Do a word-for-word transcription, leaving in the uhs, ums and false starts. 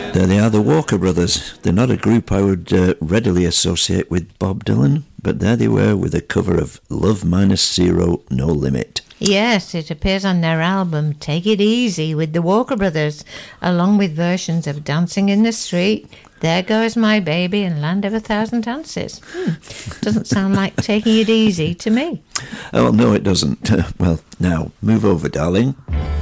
There they are, the Walker Brothers. They're not a group I would uh, readily associate with Bob Dylan, but there they were with a cover of Love Minus Zero, No Limit. Yes, it appears on their album Take It Easy with the Walker Brothers, along with versions of Dancing in the Street, There Goes My Baby and Land of a Thousand Dances. Hmm. Doesn't sound like taking it easy to me. Oh, no, it doesn't. Uh, well, now, move over, darling.